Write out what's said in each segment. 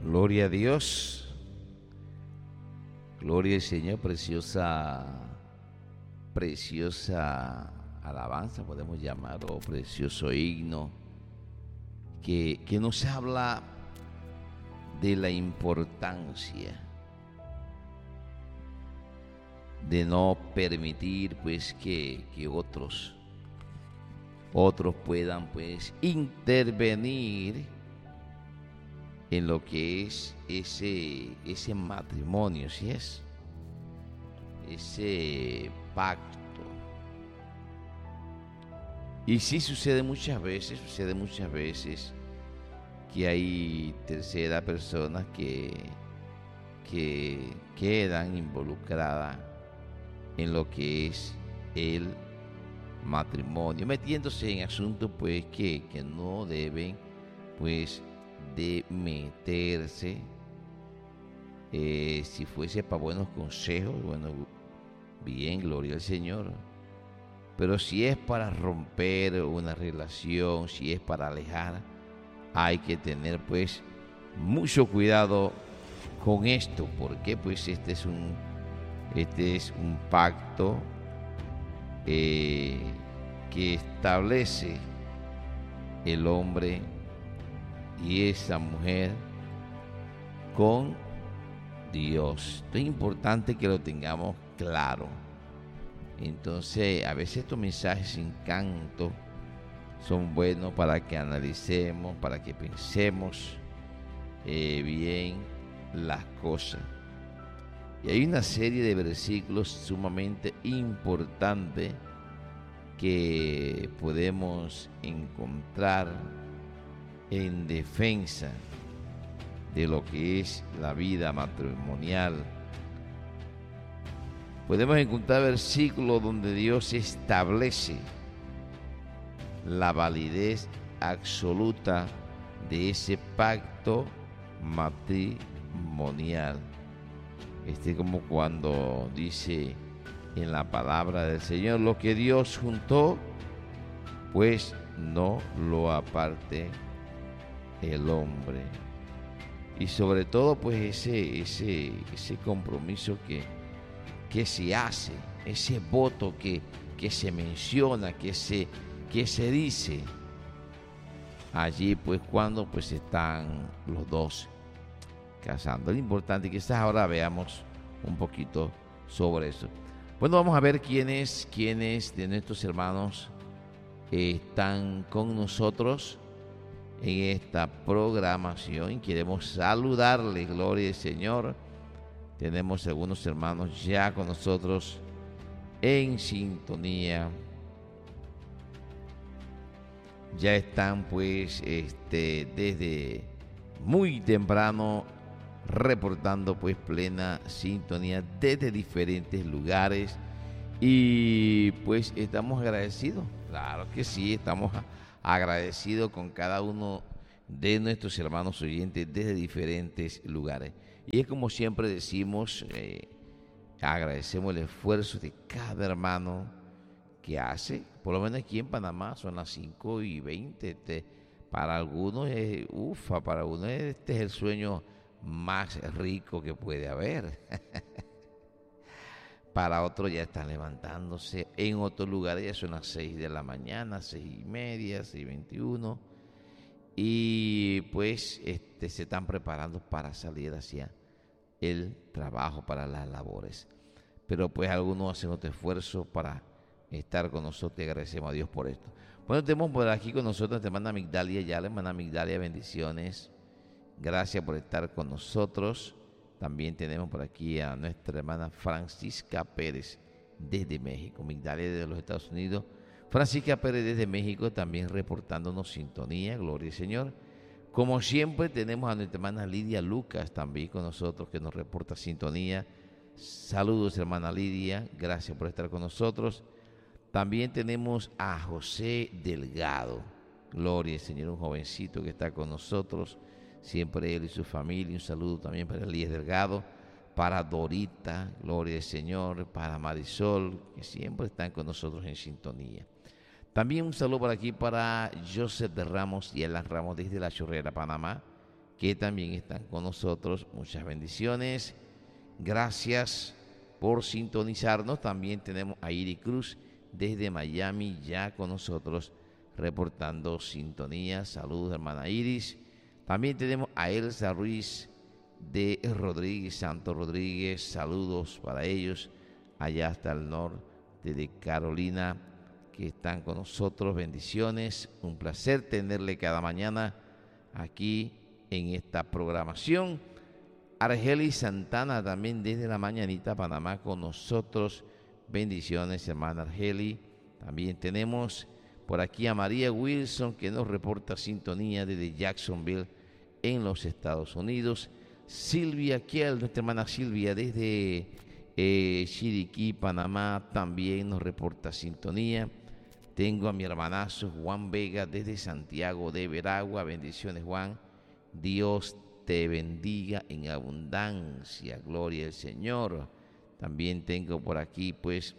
Gloria a Dios, gloria al Señor, preciosa alabanza, podemos llamar, o precioso himno, que nos habla de la importancia de no permitir pues que otros puedan pues intervenir en lo que es ese matrimonio, ¿sí es? Ese pacto. Y sí sucede muchas veces que hay terceras personas que quedan involucradas en lo que es el matrimonio, metiéndose en asuntos pues que no deben pues de meterse. Si fuese para buenos consejos, bueno, bien, gloria al Señor. Pero si es para romper una relación, si es para alejar, hay que tener pues mucho cuidado con esto, porque pues este es un pacto que establece el hombre y esa mujer con Dios. Esto es importante que lo tengamos claro. Entonces, a veces estos mensajes sin canto son buenos para que analicemos, para que pensemos bien las cosas. Y hay una serie de versículos sumamente importantes que podemos encontrar en defensa de lo que es la vida matrimonial. Podemos encontrar versículos donde Dios establece la validez absoluta de ese pacto matrimonial. Como cuando dice en la palabra del Señor, lo que Dios juntó, pues no lo aparte el hombre. Y sobre todo pues ese compromiso que se hace, ese voto que se menciona, que se dice allí pues cuando pues están los dos casando. Es importante que quizás ahora veamos un poquito sobre eso. Bueno, vamos a ver quiénes de nuestros hermanos están con nosotros en esta programación. Queremos saludarles, gloria al Señor. Tenemos algunos hermanos ya con nosotros en sintonía. Ya están pues desde muy temprano reportando pues plena sintonía desde diferentes lugares, y pues estamos agradecidos, claro que sí, estamos agradecidos con cada uno de nuestros hermanos oyentes desde diferentes lugares. Y es como siempre decimos, agradecemos el esfuerzo de cada hermano que hace. Por lo menos aquí en Panamá son las 5:20. Para algunos para algunos este es el sueño más rico que puede haber. Para otros ya están levantándose. En otros lugares ya son las 6 de la mañana, 6:30, 6:21. Y pues se están preparando para salir hacia el trabajo, para las labores. Pero pues algunos hacen otro esfuerzo para estar con nosotros, y agradecemos a Dios por esto. Bueno, tenemos por aquí con nosotros a hermana Migdalia. Ya la hermana Migdalia, bendiciones. Gracias por estar con nosotros. También tenemos por aquí a nuestra hermana Francisca Pérez desde México. Migdalia desde los Estados Unidos. Francisca Pérez desde México también reportándonos sintonía. Gloria al Señor. Como siempre tenemos a nuestra hermana Lidia Lucas también con nosotros, que nos reporta sintonía. Saludos, hermana Lidia. Gracias por estar con nosotros. También tenemos a José Delgado. Gloria al Señor, un jovencito que está con nosotros. Siempre él y su familia. Un saludo también para Elías Delgado, para Dorita, gloria al Señor, para Marisol, que siempre están con nosotros en sintonía. También un saludo por aquí para Joseph de Ramos y Elan Ramos desde La Chorrera, Panamá. que también están con nosotros. Muchas bendiciones. Gracias por sintonizarnos. También tenemos a Iri Cruz desde Miami ya con nosotros reportando sintonía. Saludos, hermana Iris. También tenemos a Elsa Ruiz de Rodríguez, Santo Rodríguez. Saludos para ellos allá hasta el norte de Carolina, que están con nosotros. Bendiciones. Un placer tenerle cada mañana aquí en esta programación. Argelis Santana también desde la mañanita, Panamá, con nosotros. Bendiciones, hermana Argeli. También tenemos por aquí a María Wilson, que nos reporta sintonía desde Jacksonville, en los Estados Unidos. Silvia Kiel, nuestra hermana Silvia, desde Chiriquí, Panamá, también nos reporta sintonía. Tengo a mi hermanazo Juan Vega desde Santiago de Veragua. Bendiciones, Juan. Dios te bendiga en abundancia. Gloria al Señor. También tengo por aquí, pues,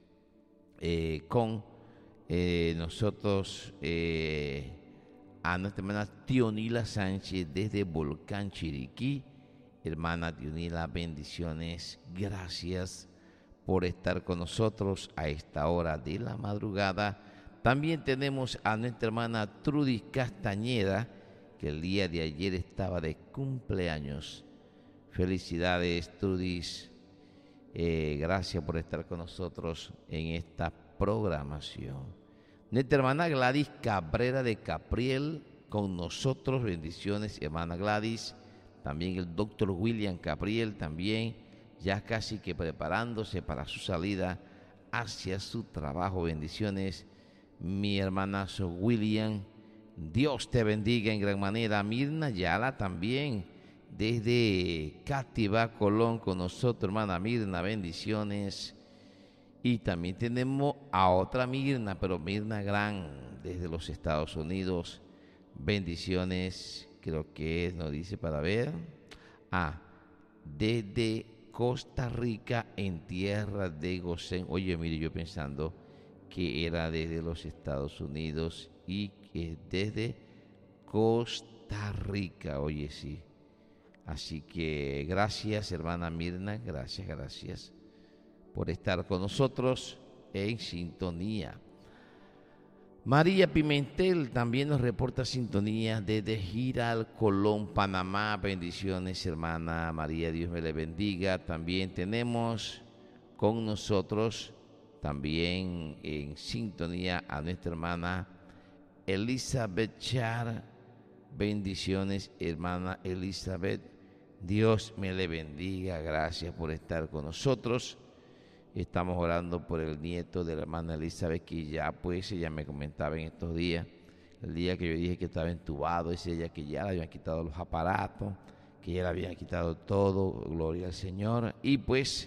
con nosotros a nuestra hermana Tionila Sánchez desde Volcán, Chiriquí. Hermana Tionila, bendiciones. Gracias por estar con nosotros a esta hora de la madrugada. También tenemos a nuestra hermana Trudis Castañeda, que el día de ayer estaba de cumpleaños. Felicidades, Trudis. Gracias por estar con nosotros en esta programación. Nuestra hermana Gladys Cabrera de Capriel con nosotros. Bendiciones, hermana Gladys. También el doctor William Capriel, también ya casi que preparándose para su salida hacia su trabajo. Bendiciones, mi hermanazo William. Dios te bendiga en gran manera. Mirna Yala también desde Cativa, Colón, con nosotros, hermana Mirna. Bendiciones. Y también tenemos a otra Mirna, pero Mirna Gran, desde los Estados Unidos. Bendiciones, creo que nos dice para ver. Desde Costa Rica, en tierra de Gosén. Oye, mire, yo pensando que era desde los Estados Unidos y que desde Costa Rica. Oye, sí. Así que gracias, hermana Mirna, gracias por estar con nosotros en sintonía. María Pimentel también nos reporta sintonía desde Giral, Colón, Panamá. Bendiciones, hermana María, Dios me le bendiga. También tenemos con nosotros, también en sintonía, a nuestra hermana Elizabeth Char. Bendiciones, hermana Elizabeth. Dios me le bendiga. Gracias por estar con nosotros. Estamos orando por el nieto de la hermana Elizabeth, que ya pues ella me comentaba en estos días, el día que yo dije que estaba entubado, dice ella que ya le habían quitado los aparatos, que ya le habían quitado todo, gloria al Señor. Y pues,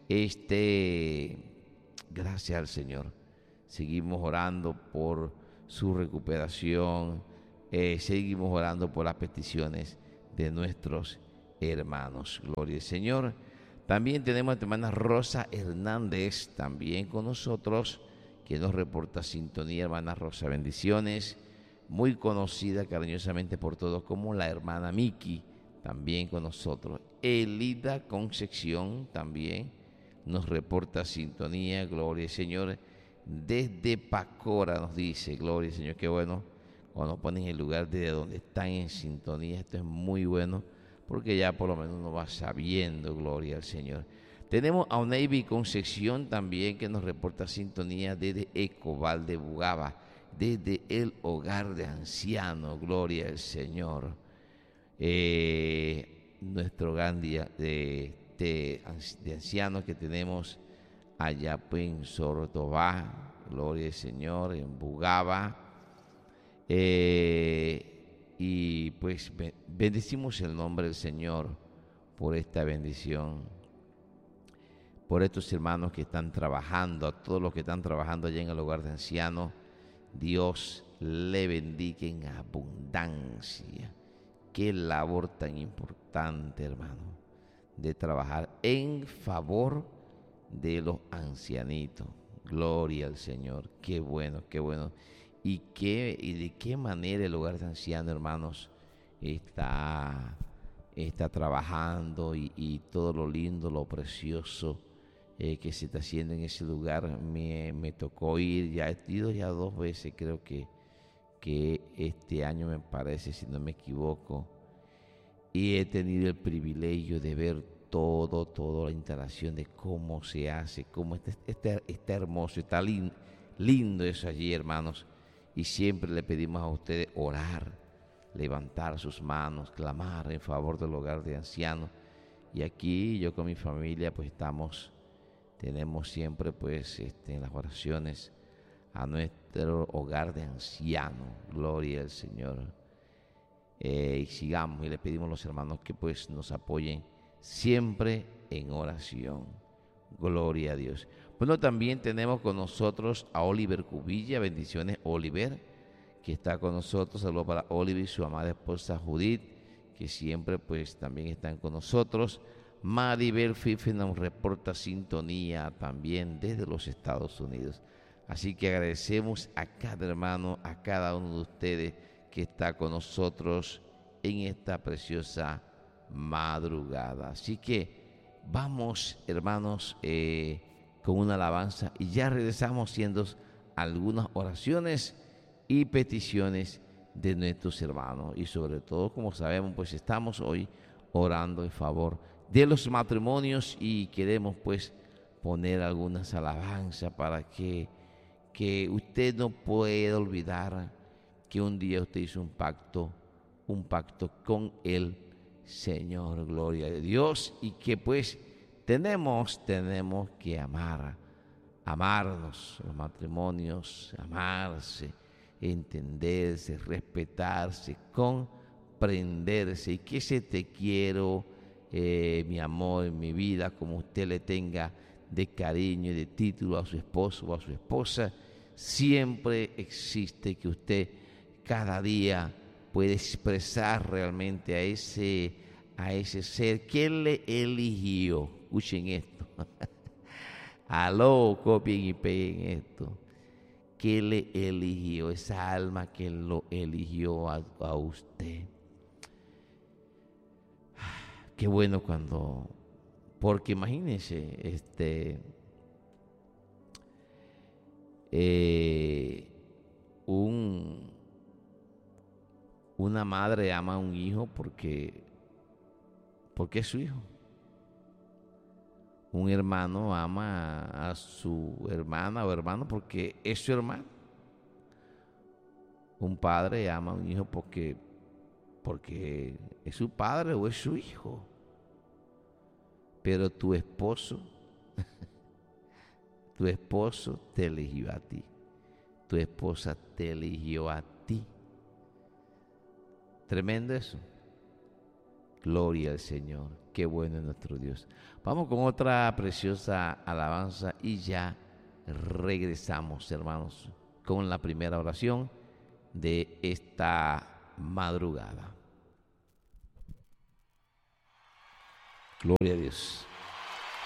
gracias al Señor, seguimos orando por su recuperación, seguimos orando por las peticiones de nuestros hermanos, gloria al Señor. También tenemos a la hermana Rosa Hernández, también con nosotros, que nos reporta sintonía. Hermana Rosa, bendiciones. Muy conocida cariñosamente por todos como la hermana Miki, también con nosotros. Elida Concepción también nos reporta sintonía. Gloria al Señor. Desde Pacora nos dice, gloria al Señor, qué bueno. Cuando ponen el lugar desde donde están en sintonía, esto es muy bueno, porque ya por lo menos uno va sabiendo, gloria al Señor. Tenemos a Oneiby Concepción también, que nos reporta sintonía desde Ecobal de Bugaba, desde el hogar de ancianos, gloria al Señor. Nuestro hogar de ancianos que tenemos allá pues, en Sorotobá, gloria al Señor, en Bugaba. Y pues bendecimos el nombre del Señor por esta bendición, por estos hermanos que están trabajando, a todos los que están trabajando allá en el hogar de ancianos. Dios le bendiga en abundancia. Qué labor tan importante, hermano, de trabajar en favor de los ancianitos. Gloria al Señor. Qué bueno, qué bueno. Y de qué manera el hogar de ancianos, hermanos, está, está trabajando y todo lo lindo, lo precioso que se está haciendo en ese lugar. Me tocó ir, ya he ido ya 2 veces, creo que este año me parece, si no me equivoco, y he tenido el privilegio de ver toda la instalación de cómo se hace, cómo está hermoso, está lindo eso allí, hermanos. Y siempre le pedimos a ustedes orar, levantar sus manos, clamar en favor del hogar de ancianos. Y aquí yo con mi familia pues tenemos siempre pues en las oraciones a nuestro hogar de ancianos, gloria al Señor. Y sigamos y le pedimos a los hermanos que pues nos apoyen siempre en oración, gloria a Dios. Bueno, también tenemos con nosotros a Oliver Cubilla. Bendiciones, Oliver, que está con nosotros. Saludos para Oliver y su amada esposa Judith, que siempre pues también están con nosotros. Maribel Fife nos reporta sintonía también desde los Estados Unidos. Así que agradecemos a cada hermano, a cada uno de ustedes que está con nosotros en esta preciosa madrugada. Así que vamos, hermanos, con una alabanza y ya regresamos haciendo algunas oraciones y peticiones de nuestros hermanos. Y sobre todo, como sabemos, pues estamos hoy orando en favor de los matrimonios y queremos pues poner algunas alabanzas para que usted no pueda olvidar que un día usted hizo un pacto con el Señor, gloria a Dios, y que pues tenemos que amarnos, los matrimonios, amarse, entenderse, respetarse, comprenderse, y que ese te quiero, mi amor, mi vida, como usted le tenga de cariño y de título a su esposo o a su esposa, siempre existe, que usted cada día puede expresar realmente a ese ser que Él le eligió. Escuchen esto. Aló, copien y peguen esto. Que le eligió, esa alma que lo eligió a usted. Qué bueno porque imagínense, una madre ama a un hijo porque es su hijo. Un hermano ama a su hermana o hermano porque es su hermano. Un padre ama a un hijo porque es su padre o es su hijo. Pero tu esposo te eligió a ti. Tu esposa te eligió a ti. Tremendo eso. Gloria al Señor. Qué bueno es nuestro Dios. Vamos con otra preciosa alabanza y ya regresamos, hermanos, con la primera oración de esta madrugada. Gloria a Dios.